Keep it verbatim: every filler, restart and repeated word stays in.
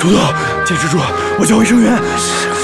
土豆，坚持住，我叫卫生员。